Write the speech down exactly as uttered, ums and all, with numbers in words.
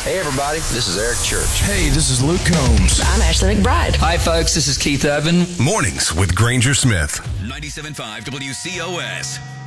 Hey, everybody, this is Eric Church. Hey, this is Luke Combs. I'm Ashley McBride. Hi, folks, this is Keith Urban. Mornings with Granger Smith. ninety-seven point five W C O S.